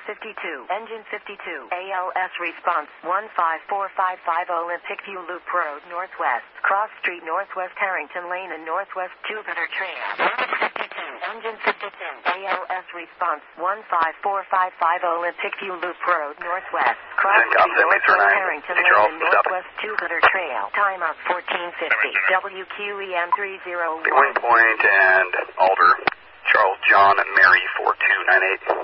Engine 52, ALS response 154550 Olympic View Loop Road Northwest, Cross Street Northwest Harrington Lane and Northwest Jupiter Trail. Engine 52, ALS response 154550 Olympic View Loop Road Northwest, Cross Street Northwest Harrington Lane and Northwest Jupiter Trail. Timeout 1450, WQEM 301. Point and Alder, Charles John and Mary 4298.